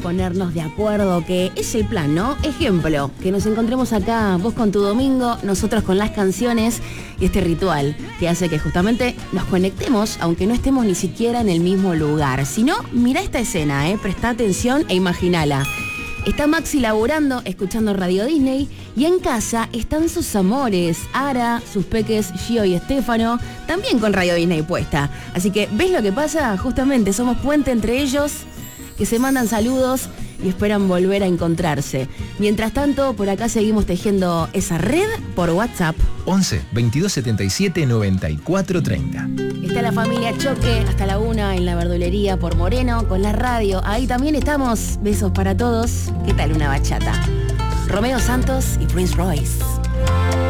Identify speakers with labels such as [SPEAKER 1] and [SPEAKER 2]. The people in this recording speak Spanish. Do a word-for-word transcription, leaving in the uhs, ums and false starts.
[SPEAKER 1] ponernos de acuerdo, que es el plan, ¿no? Ejemplo, que nos encontremos acá, vos con tu domingo, nosotros con las canciones y este ritual que hace que justamente nos conectemos, aunque no estemos ni siquiera en el mismo lugar. Si no, mirá esta escena, ¿eh? Presta atención e imaginala. Está Maxi laburando, escuchando Radio Disney, y en casa están sus amores, Ara, sus peques Gio y Estefano, también con Radio Disney puesta. Así que, ¿ves lo que pasa? Justamente somos puente entre ellos, que se mandan saludos y esperan volver a encontrarse. Mientras tanto, por acá seguimos tejiendo esa red por WhatsApp.
[SPEAKER 2] once, veintidós setenta y siete, noventa y cuatro treinta.
[SPEAKER 1] Está la familia Choque hasta la una en la verdulería por Moreno con la radio. Ahí también estamos. Besos para todos. ¿Qué tal una bachata? Romeo Santos y Prince Royce.